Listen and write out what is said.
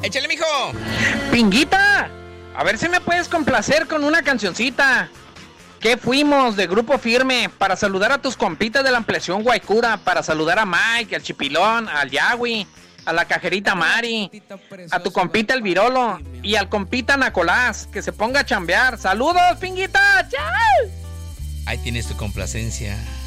Échale, mijo. Pinguita, a ver si me puedes complacer con una cancioncita. ¿Qué fuimos de Grupo Firme? Para saludar a tus compitas de la ampliación Guaycura, para saludar a Mike, al Chipilón, al Yagüi, a la cajerita Mari, a tu compita el Virolo y al compita Nacolás, que se ponga a chambear. ¡Saludos, Pinguita! ¡Chao! Ahí tienes tu complacencia.